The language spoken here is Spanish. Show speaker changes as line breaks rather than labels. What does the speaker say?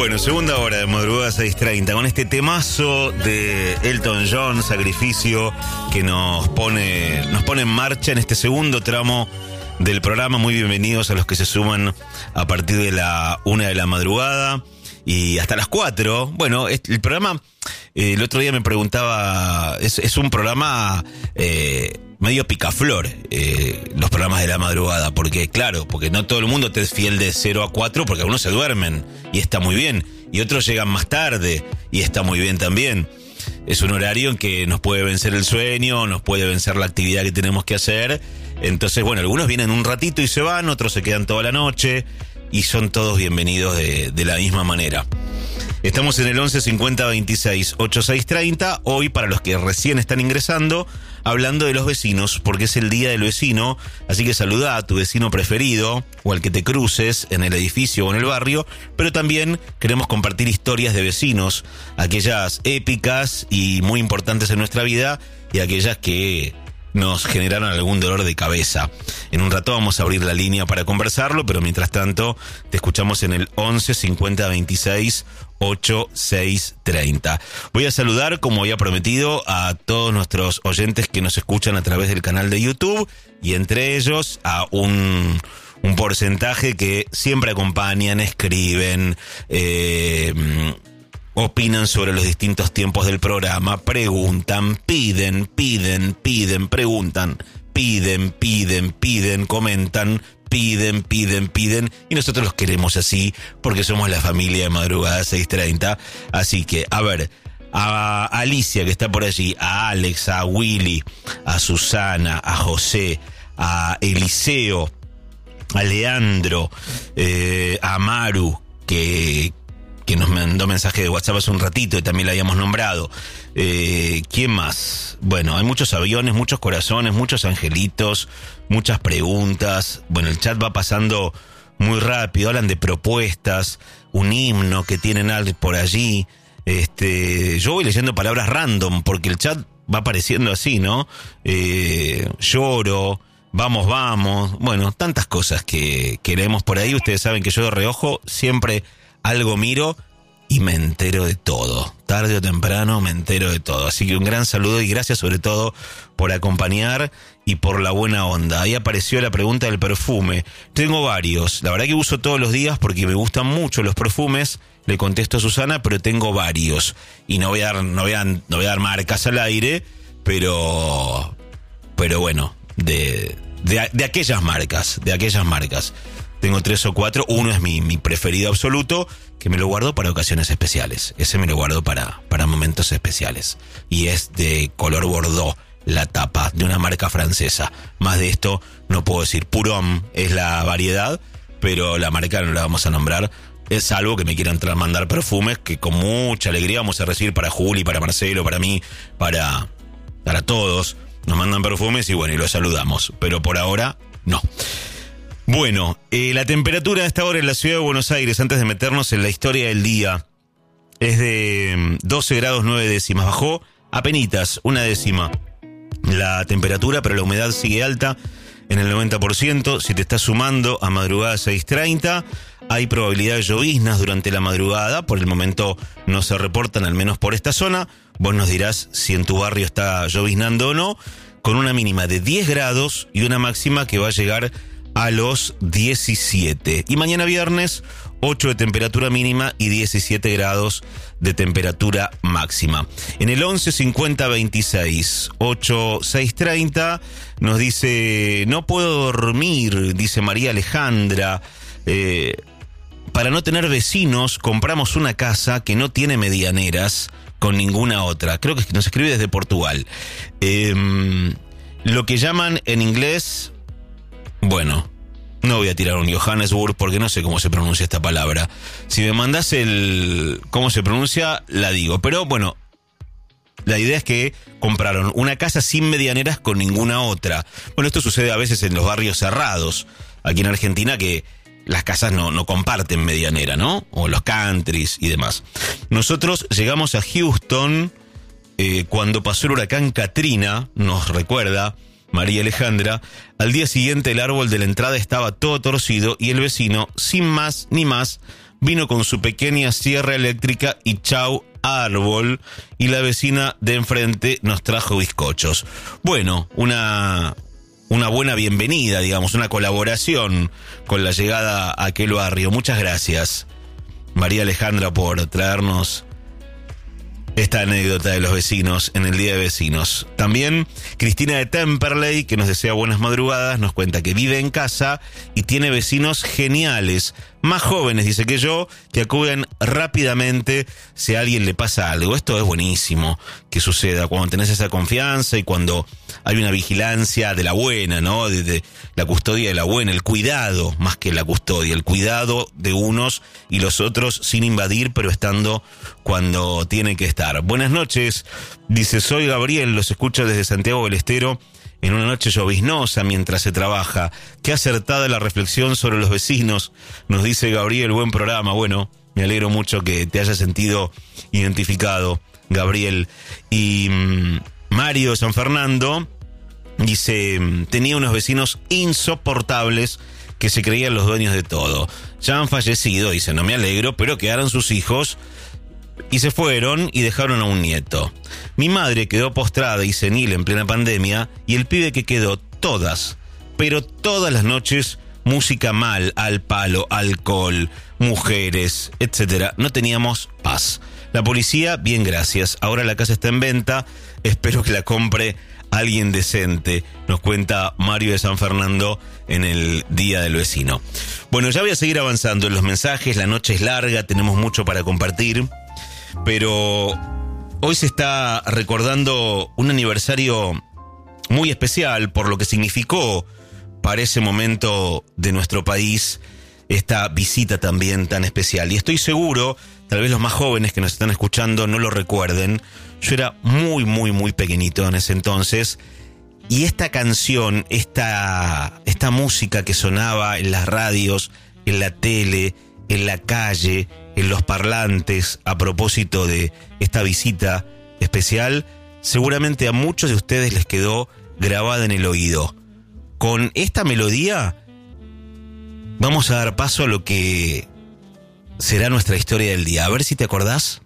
Bueno, segunda hora de madrugada 6:30 con este temazo de Elton John, Sacrificio, que nos pone en marcha en este segundo tramo del programa. Muy bienvenidos a los que se suman a partir de la 1 de la madrugada y hasta las 4. Bueno, el programa, el otro día me preguntaba, es un programa medio picaflor, los programas de la madrugada, porque no todo el mundo te es fiel de 0 a 4, porque algunos se duermen y está muy bien, y otros llegan más tarde y está muy bien también. Es un horario en que nos puede vencer el sueño, nos puede vencer la actividad que tenemos que hacer. Entonces, bueno, algunos vienen un ratito y se van, otros se quedan toda la noche, y son todos bienvenidos de la misma manera. Estamos en el 11 50 26 86 30. Hoy, para los que recién están ingresando, hablando de los vecinos, porque es el día del vecino. Así que saluda a tu vecino preferido o al que te cruces en el edificio o en el barrio. Pero también queremos compartir historias de vecinos, aquellas épicas y muy importantes en nuestra vida, y aquellas que nos generaron algún dolor de cabeza. En un rato vamos a abrir la línea para conversarlo, pero mientras tanto te escuchamos en el 11 50 26 86 30. Voy a saludar, como había prometido, a todos nuestros oyentes que nos escuchan a través del canal de YouTube, y entre ellos a un porcentaje que siempre acompañan, escriben, opinan sobre los distintos tiempos del programa, preguntan, piden, preguntan, piden, comentan, piden, y nosotros los queremos así, porque somos la familia de Madrugada 630. Así que, a ver, a Alicia, que está por allí, a Alex, a Willy, a Susana, a José, a Eliseo, a Leandro, a Maru, que nos mandó mensaje de WhatsApp hace un ratito y también la habíamos nombrado. ¿Quién más? Bueno, hay muchos aviones, muchos corazones, muchos angelitos, muchas preguntas. Bueno, el chat va pasando muy rápido, hablan de propuestas, un himno que tienen por allí. Yo voy leyendo palabras random porque el chat va apareciendo así, ¿no? Lloro, vamos. Bueno, tantas cosas que leemos por ahí. Ustedes saben que yo de reojo siempre algo miro y me entero de todo. Tarde o temprano me entero de todo. Así que un gran saludo y gracias sobre todo por acompañar y por la buena onda. Ahí apareció la pregunta del perfume. Tengo varios. La verdad que uso todos los días porque me gustan mucho los perfumes. Le contesto a Susana, pero tengo varios. Y no voy a dar marcas al aire, pero bueno, de aquellas marcas. Tengo 3 o 4, uno es mi preferido absoluto, que me lo guardo para ocasiones especiales. Ese me lo guardo para momentos especiales. Y es de color bordeaux, la tapa, de una marca francesa. Más de esto no puedo decir. Purhomme es la variedad, pero la marca no la vamos a nombrar. Es algo que me quieran mandar perfumes, que con mucha alegría vamos a recibir para Juli, para Marcelo, para mí, para todos. Nos mandan perfumes y bueno, y los saludamos. Pero por ahora, no. Bueno, la temperatura a esta hora en la ciudad de Buenos Aires, antes de meternos en la historia del día, es de 12 grados 9 décimas. Bajó apenitas, 1 décima la temperatura, pero la humedad sigue alta en el 90%. Si te estás sumando a madrugada 6:30, hay probabilidad de lloviznas durante la madrugada. Por el momento no se reportan, al menos por esta zona. Vos nos dirás si en tu barrio está lloviznando o no, con una mínima de 10 grados y una máxima que va a llegar a los 17. Y mañana viernes, 8 de temperatura mínima y 17 grados de temperatura máxima. En el 11 50 26 86 30 nos dice: no puedo dormir, dice María Alejandra. Para no tener vecinos, compramos una casa que no tiene medianeras con ninguna otra. Creo que nos escribe desde Portugal. Lo que llaman en inglés... Bueno, no voy a tirar un Johannesburg porque no sé cómo se pronuncia esta palabra. Si me mandás cómo se pronuncia, la digo. Pero bueno, la idea es que compraron una casa sin medianeras con ninguna otra. Bueno, esto sucede a veces en los barrios cerrados. Aquí en Argentina, que las casas no comparten medianera, ¿no? O los countries y demás. Nosotros llegamos a Houston cuando pasó el huracán Katrina, nos recuerda María Alejandra. Al día siguiente el árbol de la entrada estaba todo torcido y el vecino, sin más ni más, vino con su pequeña sierra eléctrica y chau árbol, y la vecina de enfrente nos trajo bizcochos. Bueno, una buena bienvenida, digamos, una colaboración con la llegada a aquel barrio. Muchas gracias, María Alejandra, por traernos esta anécdota de los vecinos en el Día de Vecinos. También Cristina de Temperley, que nos desea buenas madrugadas, nos cuenta que vive en casa y tiene vecinos geniales, más jóvenes, dice, que yo, que acuden rápidamente si a alguien le pasa algo. Esto es buenísimo que suceda cuando tenés esa confianza y cuando hay una vigilancia de la buena, ¿no? De la custodia de la buena, el cuidado más que la custodia, el cuidado de unos y los otros sin invadir, pero estando cuando tiene que estar. Buenas noches, dice, soy Gabriel, los escucho desde Santiago del Estero en una noche lloviznosa mientras se trabaja. Qué acertada la reflexión sobre los vecinos, nos dice Gabriel, buen programa. Bueno, me alegro mucho que te hayas sentido identificado, Gabriel. Y Mario de San Fernando dice, tenía unos vecinos insoportables que se creían los dueños de todo. Ya han fallecido, dice, no me alegro, pero quedaron sus hijos y se fueron y dejaron a un nieto. Mi madre quedó postrada y senil en plena pandemia, y el pibe que quedó todas, pero todas las noches, música mal, al palo, alcohol, mujeres, etcétera. No teníamos paz. La policía, bien, gracias. Ahora la casa está en venta, espero que la compre alguien decente, nos cuenta Mario de San Fernando en el Día del Vecino. Bueno, ya voy a seguir avanzando en los mensajes, la noche es larga, tenemos mucho para compartir, pero hoy se está recordando un aniversario muy especial por lo que significó para ese momento de nuestro país esta visita también tan especial. Y estoy seguro, tal vez los más jóvenes que nos están escuchando no lo recuerden, yo era muy, muy, muy pequeñito en ese entonces, y esta canción, esta música que sonaba en las radios, en la tele, en la calle, en los parlantes, a propósito de esta visita especial, seguramente a muchos de ustedes les quedó grabada en el oído. Con esta melodía vamos a dar paso a lo que será nuestra historia del día. A ver si te acordás.